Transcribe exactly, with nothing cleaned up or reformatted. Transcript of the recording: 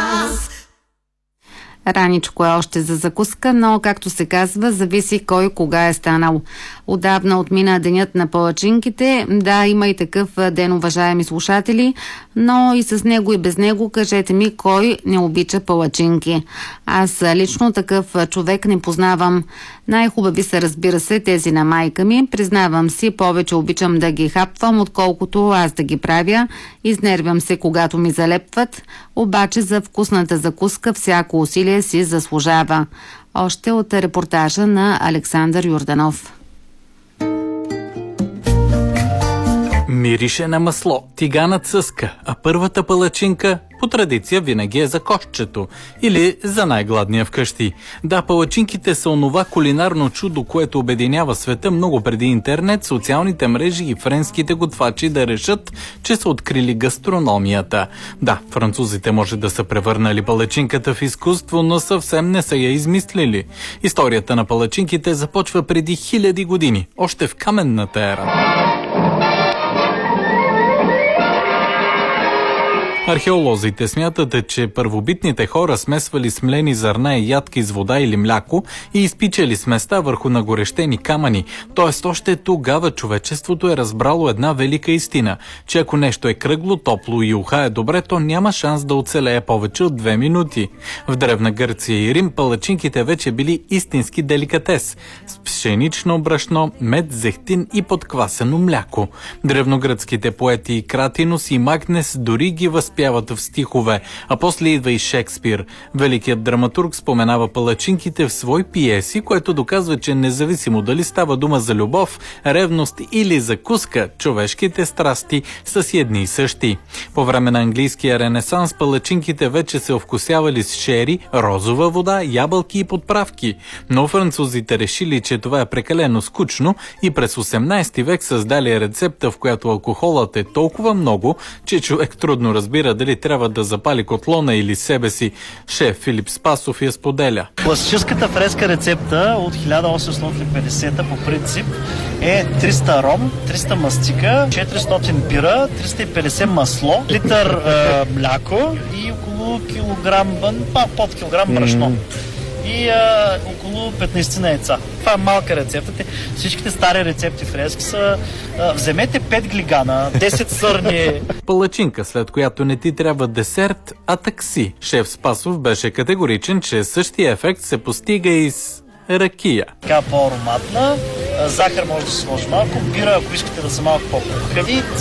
нас. Раничко е още за закуска, но, както се казва, зависи кой кога е станал. Отдавна отмина денят на палачинките. Да, има и такъв ден, уважаеми слушатели, но и с него и без него кажете ми кой не обича палачинки. Аз лично такъв човек не познавам. Най-хубави са, разбира се, тези на майка ми. Признавам си, повече обичам да ги хапвам, отколкото аз да ги правя. Изнервям се, когато ми залепват. Обаче за вкусната закуска всяко усилие си заслужава. Още от репортажа на Александър Йорданов. Мирише на масло, тигана цъска, а първата палачинка по традиция винаги е за кошчето или за най-гладния вкъщи. Да, палачинките са онова кулинарно чудо, което обединява света много преди интернет, социалните мрежи и френските готвачи да решат, че са открили гастрономията. Да, французите може да са превърнали палачинката в изкуство, но съвсем не са я измислили. Историята на палачинките започва преди хиляди години, още в каменната ера. Археолозите смятат, че първобитните хора смесвали смлени зърна и ядки с вода или мляко и изпичали сместа върху нагорещени камъни. Тоест, още тогава човечеството е разбрало една велика истина, че ако нещо е кръгло, топло и ухае добре, то няма шанс да оцелее повече от две минути. В Древна Гърция и Рим палачинките вече били истински деликатес с пшенично брашно, мед, зехтин и подквасено мляко. Древногръцките поети Кратинос и Магнес дори ги възпитават пяват в стихове, а после идва и Шекспир. Великият драматург споменава палачинките в свои пиеси, което доказва, че независимо дали става дума за любов, ревност или закуска, човешките страсти са си едни и същи. По време на английския ренесанс палачинките вече се овкусявали с шери, розова вода, ябълки и подправки. Но французите решили, че това е прекалено скучно и през осемнайсети век създали рецепта, в която алкохолът е толкова много, че човек трудно разбира дали трябва да запали котлона или себе си. Шеф Филип Спасов я споделя. Класическата френска рецепта от хиляда осемстотин и петдесета по принцип е триста ром, триста мастика, четиристотин бира, триста и петдесет масло, литър е, мляко и около килограм, под килограм брашно. И а, около петнайсет на яйца. Това е малка рецепта. Всичките стари рецепти френски са а, вземете пет глигана, десет сърни. Палачинка, след която не ти трябва десерт, а такси. Шеф Спасов беше категоричен, че същия ефект се постига и с ракия. Така по-ароматна. Захар може да се сложи малко. Бира, ако искате да са малко по-пухкави.